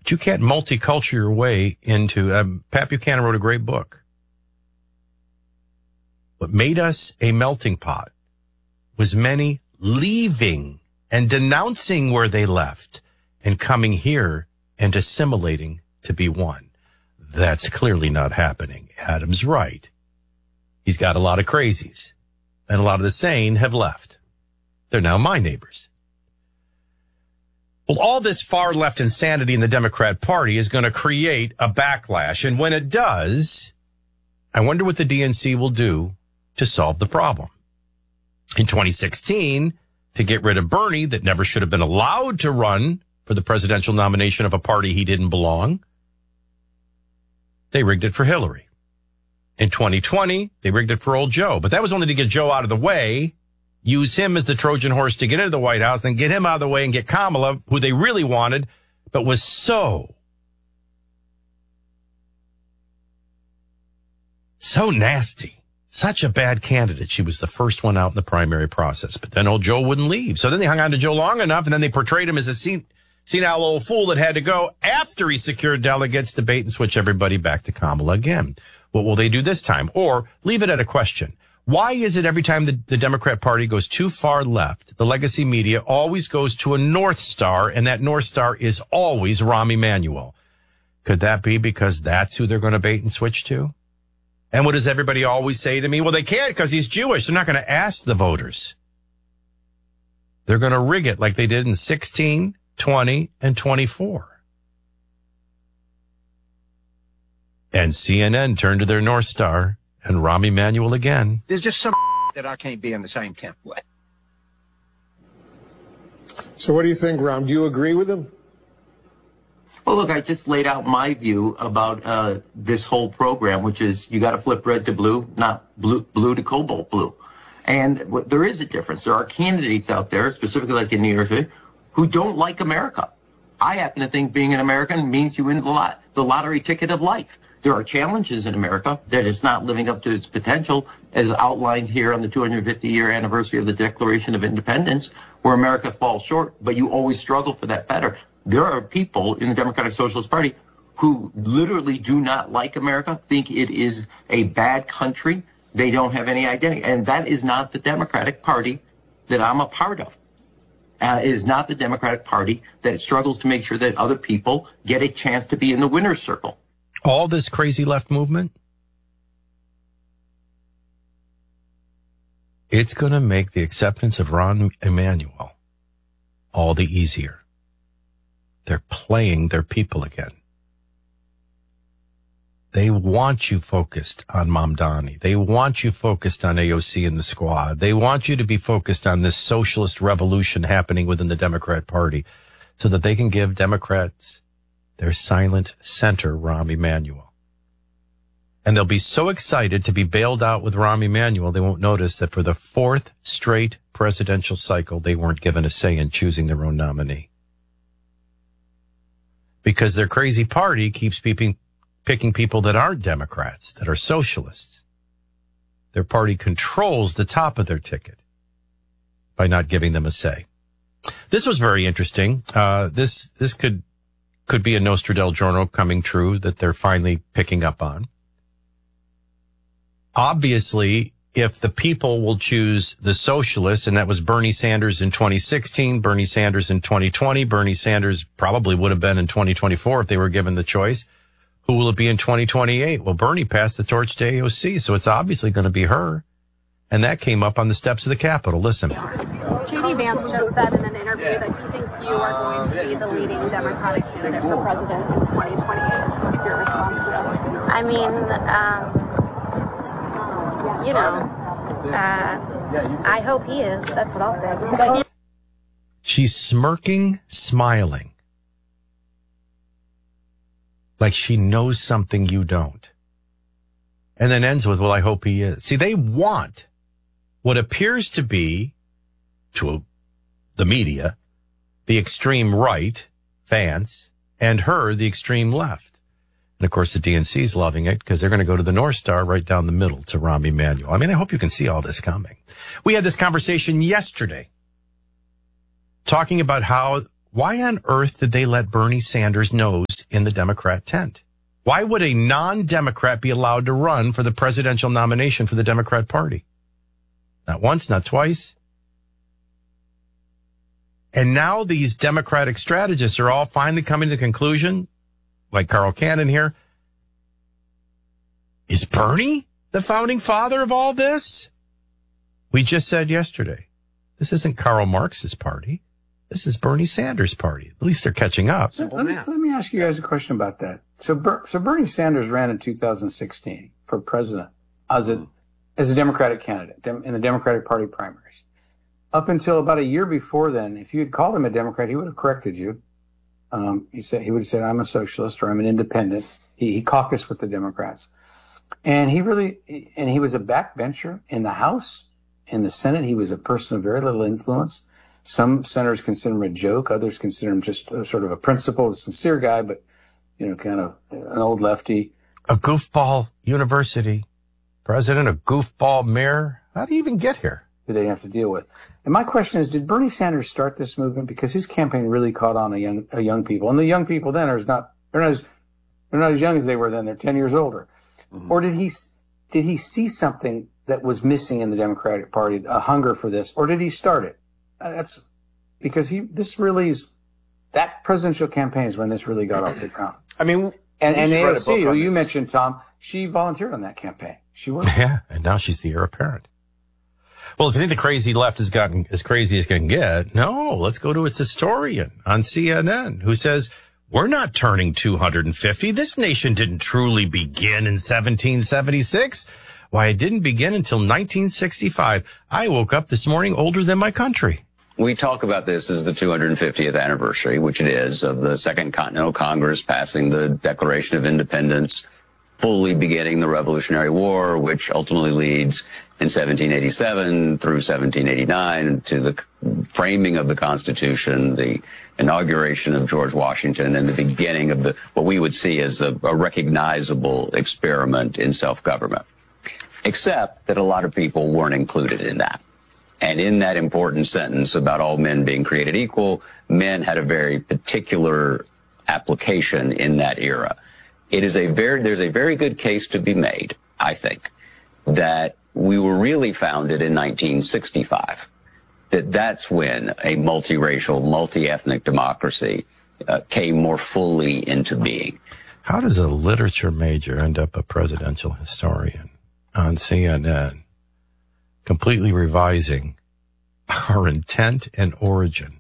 But you can't multicultural your way into, Pat Buchanan wrote a great book. What made us a melting pot was many leaving and denouncing where they left and coming here and assimilating to be one. That's clearly not happening. Adam's right. He's got a lot of crazies, and a lot of the sane have left. They're now my neighbors. Well, all this far left insanity in the Democrat Party is going to create a backlash. And when it does, I wonder what the DNC will do to solve the problem. In 2016, to get rid of Bernie, that never should have been allowed to run for the presidential nomination of a party he didn't belong, they rigged it for Hillary. In 2020, they rigged it for old Joe. But that was only to get Joe out of the way, use him as the Trojan horse to get into the White House, then get him out of the way and get Kamala, who they really wanted, but was so nasty. Such a bad candidate. She was the first one out in the primary process. But then old Joe wouldn't leave. So then they hung on to Joe long enough, and then they portrayed him as a senile old fool that had to go after he secured delegates to bait and switch everybody back to Kamala again. What will they do this time? Or leave it at a question. Why is it every time the Democrat Party goes too far left, the legacy media always goes to a North Star, and that North Star is always Rahm Emanuel? Could that be because that's who they're going to bait and switch to? And what does everybody always say to me? Well, they can't because he's Jewish. They're not going to ask the voters. They're going to rig it like they did in 16, 20, and 24. And CNN turned to their North Star and Rahm Emanuel again. There's just some that I can't be in the same camp with. So what do you think, Rahm? Do you agree with him? Well, look, I just laid out my view about this whole program, which is you got to flip red to blue, not blue to cobalt blue. And there is a difference. There are candidates out there, specifically like in New York City, who don't like America. I happen to think being an American means you win the lottery ticket of life. There are challenges in America that is not living up to its potential, as outlined here on the 250-year anniversary of the Declaration of Independence, where America falls short, but you always struggle for that better. There are people in the Democratic Socialist Party who literally do not like America, think it is a bad country. They don't have any identity. And that is not the Democratic Party that I'm a part of. It is not the Democratic Party that struggles to make sure that other people get a chance to be in the winner's circle. All this crazy left movement, it's going to make the acceptance of Rahm Emanuel all the easier. They're playing their people again. They want you focused on Mamdani. They want you focused on AOC and the squad. They want you to be focused on this socialist revolution happening within the Democrat Party so that they can give Democrats their silent center, Rahm Emanuel. And they'll be so excited to be bailed out with Rahm Emanuel, they won't notice that for the fourth straight presidential cycle, they weren't given a say in choosing their own nominee. Because their crazy party keeps picking people that aren't Democrats, that are socialists. Their party controls the top of their ticket by not giving them a say. This was very interesting. This could be a Nostradel journal coming true that they're finally picking up on. Obviously, if the people will choose the socialists, and that was Bernie Sanders in 2016, Bernie Sanders in 2020, Bernie Sanders probably would have been in 2024 if they were given the choice. Who will it be in 2028? Well, Bernie passed the torch to AOC, so it's obviously going to be her. And that came up on the steps of the Capitol. Listen. J.D. Vance just said in an interview that he thinks you are going to be the leading Democratic candidate for president in 2028. What's your response to that? I mean, I hope he is. That's what I'll say. She's smirking, smiling. Like she knows something you don't. And then ends with, well, I hope he is. See, they want what appears to be, to the media, the extreme right, Vance, and her, the extreme left. And, of course, the DNC's loving it because they're going to go to the North Star right down the middle to Rahm Emanuel. I mean, I hope you can see all this coming. We had this conversation yesterday talking about how Why on earth did they let Bernie Sanders' nose in the Democrat tent? Why would a non-Democrat be allowed to run for the presidential nomination for the Democrat Party? Not once, not twice. And now these Democratic strategists are all finally coming to the conclusion, like Carl Cannon here, is Bernie the founding father of all this? We just said yesterday, this isn't Karl Marx's party. This is Bernie Sanders' party. At least they're catching up. So let me ask you guys a question about that. So Bernie Sanders ran in 2016 for president as a Democratic candidate in the Democratic Party primaries. Up until about a year before then, if you had called him a Democrat, he would have corrected you. He would have said, I'm a socialist or I'm an independent. He caucused with the Democrats. And he was a backbencher in the House. In the Senate, he was a person of very little influence. Some senators consider him a joke. Others consider him just sort of a principled, sincere guy, but, kind of an old lefty. A goofball university president, a goofball mayor. How do you even get here? Who they have to deal with. And my question is, did Bernie Sanders start this movement? Because his campaign really caught on a young people. And the young people then they're not as young as they were then. They're 10 years older. Mm-hmm. Or did he see something that was missing in the Democratic Party, a hunger for this? Or did he start it? That's because that presidential campaign is when this really got off the ground. I mean, and AOC, who you mentioned, Tom, she volunteered on that campaign. She was. Yeah, and now she's the heir apparent. Well, if you think the crazy left has gotten as crazy as it can get, no, let's go to its historian on CNN who says, we're not turning 250. This nation didn't truly begin in 1776. Why, it didn't begin until 1965. I woke up this morning older than my country. We talk about this as the 250th anniversary, which it is, of the Second Continental Congress passing the Declaration of Independence, fully beginning the Revolutionary War, which ultimately leads in 1787 through 1789 to the framing of the Constitution, the inauguration of George Washington, and the beginning of what we would see as a recognizable experiment in self-government. Except that a lot of people weren't included in that. And in that important sentence about all men being created equal, men had a very particular application in that era. There's a very good case to be made, I think, that we were really founded in 1965. That's when a multiracial, multi-ethnic democracy came more fully into being. How does a literature major end up a presidential historian on CNN, completely revising our intent and origin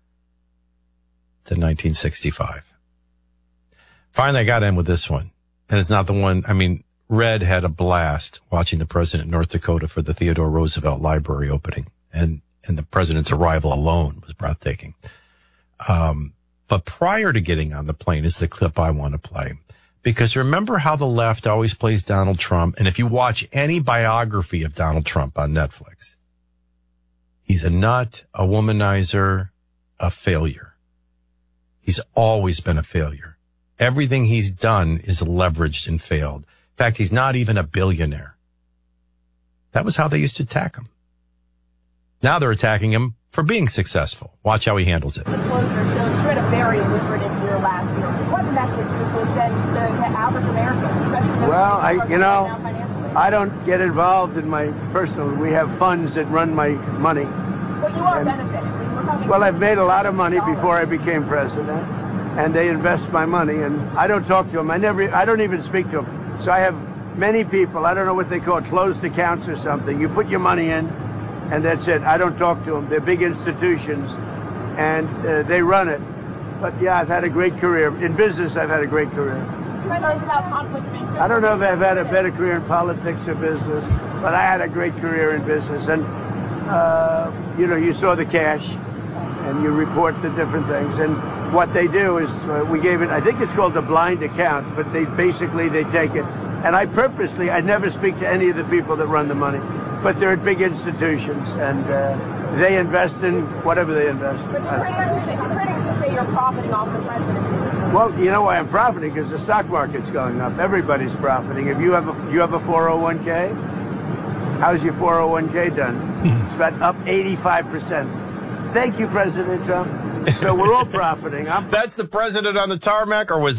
to 1965? Finally, I got to end with this one. And it's not the one, Red had a blast watching the president in North Dakota for the Theodore Roosevelt Library opening. And the president's arrival alone was breathtaking. But prior to getting on the plane is the clip I want to play. Because remember how the left always plays Donald Trump. And if you watch any biography of Donald Trump on Netflix, he's a nut, a womanizer, a failure. He's always been a failure. Everything he's done is leveraged and failed. In fact, he's not even a billionaire. That was how they used to attack him. Now they're attacking him for being successful. Watch how he handles it. Disclosure shows you had a very lucrative year last year. What message would you send to average Americans, especially Well, I don't get involved in my personal. We have funds that run my money. Well, you are benefiting. Well, I've made a lot of money before I became president, and they invest my money, and I don't talk to them. I don't even speak to them. So I have many people, I don't know what they call it, closed accounts or something. You put your money in, and that's it. I don't talk to them. They're big institutions, and they run it. But yeah, I've had a great career. In business, I've had a great career. I don't know if I've had a better career in politics or business, but I had a great career in business. And, you saw the cash, and you report the different things. And what they do is we gave it, I think it's called a blind account, but they take it. And I never speak to any of the people that run the money, but they're at big institutions, and they invest in whatever they invest in. But critics say you're profiting off the president. Well, you know why I'm profiting? Because the stock market's going up. Everybody's profiting. If you have a 401k, how's your 401k done? It's about up 85%. Thank you, President Trump. So we're all profiting. That's the president on the tarmac, or was